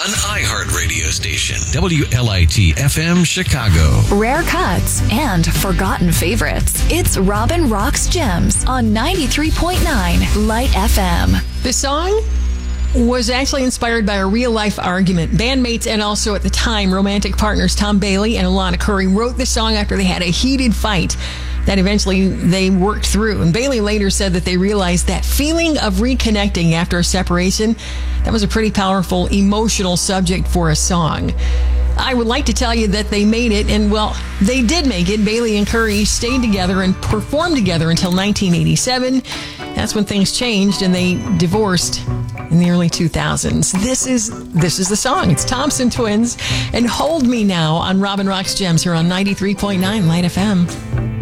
An iHeart radio station. WLIT FM Chicago. Rare cuts and forgotten favorites. It's Robin Rocks Gems on 93.9 Light FM. This song was actually inspired by a real-life argument. Bandmates and also at the time romantic partners Tom Bailey and Alana Curry wrote this song after they had a heated fight that eventually they worked through. And Bailey later said that they realized that feeling of reconnecting after a separation, that was a pretty powerful emotional subject for a song. I would like to tell you that they made it, and well, they did make it. Bailey and Curry stayed together and performed together until 1987. That's when things changed and they divorced in the early 2000s. This is the song. It's Thompson Twins and Hold Me Now on Robin Rocks Gems here on 93.9 Light FM.